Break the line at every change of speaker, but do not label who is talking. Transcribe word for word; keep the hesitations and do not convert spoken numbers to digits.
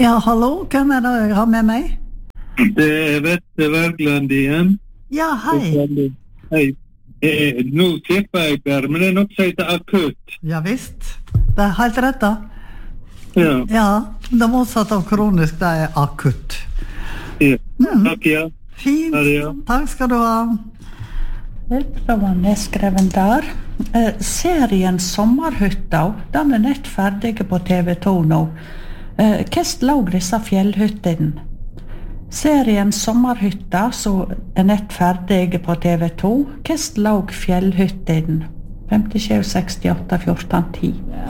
Ja, hallo, hvem er det jeg har med meg?
Det er Vette Wergeland igjen.
Ja, hei.
Hei. Eh, nå tipper jeg der, men det er nok som heter akutt.
Ja visst, det er helt rett da.
Ja.
Ja, det motsatte av kronisk, det er akutt.
Ja.
Mm.
Takk, ja.
Fint,
Ha det, ja.
takk skal du ha.
Det var nedskreven der. Eh, serien Sommerhytta, den er nett ferdig på T V to nå. Eh, Hvordan lå disse fjellhyttene? Serien Sommerhytta, så er nett ferdig på T V to. Hvordan lå fjellhyttene? femtisju sekstiåtte fjorten ti.